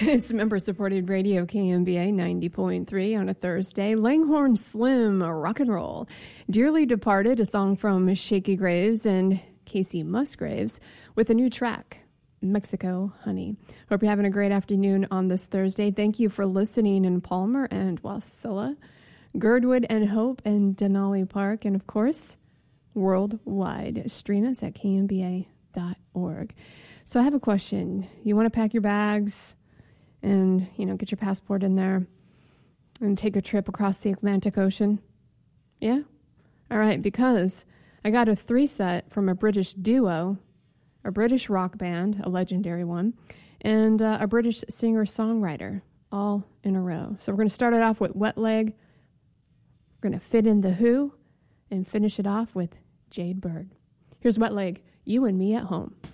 It's member-supported radio, KMBA 90.3 on a Thursday. Langhorne Slim, rock and roll. Dearly Departed, a song from Shaky Graves and Casey Musgraves with a new track, Mexico Honey. Hope you're having a great afternoon on this Thursday. Thank you for listening in Palmer and Wasilla, Girdwood and Hope and Denali Park, and of course, worldwide. Stream us at kmba.org. So I have a question. You want to pack your bags and, get your passport in there and take a trip across the Atlantic Ocean? Yeah? All right, because I got a 3-set from a British duo, a British rock band, a legendary one, and a British singer-songwriter, all in a row. So we're going to start it off with Wet Leg. We're going to fit in The Who and finish it off with Jade Bird. Here's Wet Leg, You and Me at Home.